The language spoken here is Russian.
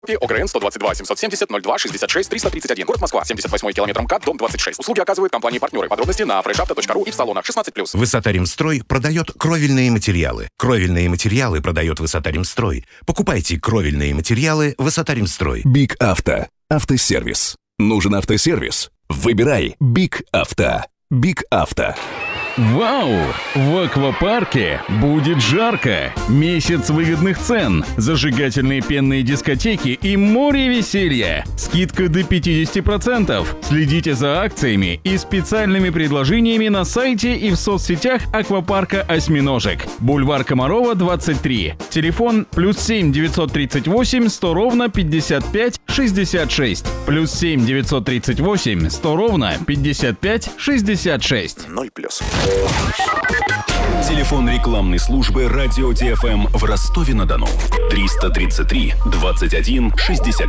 ОГРН 122 770 02 66 331. Город Москва. 78 километр МКАД, дом 26. Услуги оказывают компании-партнеры. Подробности на freshauto.ru и в салонах 16+. Высота-Ремстрой продает кровельные материалы. Кровельные материалы продает Высота-Ремстрой. Покупайте кровельные материалы Высота-Ремстрой. Биг Авто. Автосервис. Нужен автосервис? Выбирай Биг Авто. Биг Авто. Вау! В аквапарке будет жарко! Месяц выгодных цен, зажигательные пенные дискотеки и море веселья! Скидка до 50%! Следите за акциями и специальными предложениями на сайте и в соцсетях аквапарка «Осьминожек». Бульвар Комарова, 23. Телефон +7 938 100 ровно 55 66. +7 938 100 ровно 55 66. 0+. Телефон рекламной службы «Радио ДФМ» в Ростове-на-Дону. 333 21 66.